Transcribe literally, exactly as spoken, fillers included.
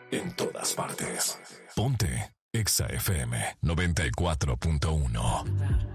en todas partes. Ponte Exa F M noventa y cuatro punto uno.